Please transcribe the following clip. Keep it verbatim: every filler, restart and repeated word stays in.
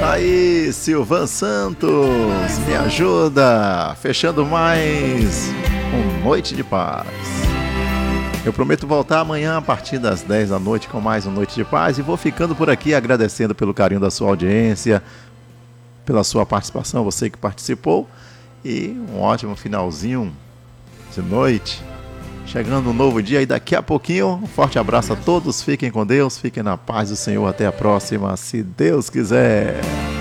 Aí, Silvan Santos, me ajuda, fechando mais um Noite de Paz. Eu prometo voltar amanhã a partir das dez da noite com mais um Noite de Paz e vou ficando por aqui agradecendo pelo carinho da sua audiência, pela sua participação, você que participou, e um ótimo finalzinho de noite. Chegando um novo dia e daqui a pouquinho, um forte abraço a todos, fiquem com Deus, fiquem na paz do Senhor, até a próxima, se Deus quiser.